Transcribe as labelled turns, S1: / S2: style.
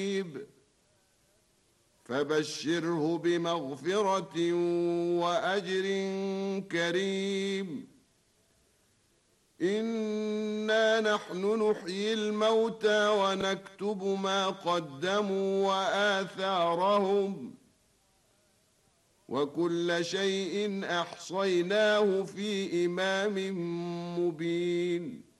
S1: فبشره بمغفرة وأجر كريم. إنا نحن نحيي الموتى ونكتب ما قدموا وآثارهم وكل شيء أحصيناه في إمام مبين.